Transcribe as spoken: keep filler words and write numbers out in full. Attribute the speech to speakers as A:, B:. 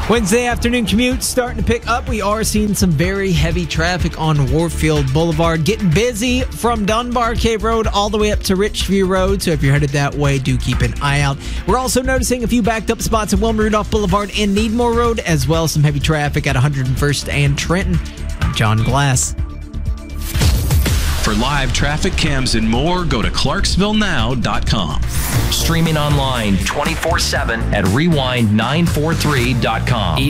A: Wednesday afternoon commute starting to pick up. We are seeing some very heavy traffic on Warfield Boulevard. Getting busy from Dunbar Cave Road all the way up to Richview Road. So if you're headed that way, do keep an eye out. We're also noticing a few backed up spots at Wilma Rudolph Boulevard and Needmore Road, as well as some heavy traffic at one hundred first and Trenton. I'm John Glass.
B: For live traffic cams and more, go to clarksville now dot com.
C: Streaming online twenty-four seven at rewind nine four three dot com.